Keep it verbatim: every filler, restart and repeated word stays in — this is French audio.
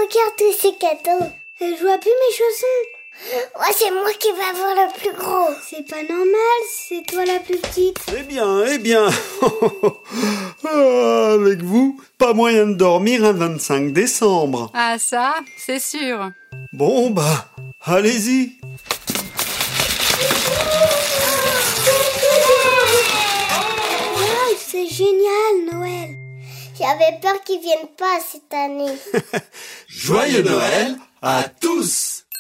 regarde tous ces cadeaux. Je vois plus mes chaussons. Ouais, c'est moi qui vais avoir le plus gros. C'est pas normal, c'est toi la plus petite. Eh bien, eh bien. Ah, avec vous, pas moyen de dormir un vingt-cinq décembre. Ah ça, c'est sûr. Bon bah, allez-y. Wow, c'est génial, Noël. J'avais peur qu'ils viennent pas cette année. Joyeux Noël à tous!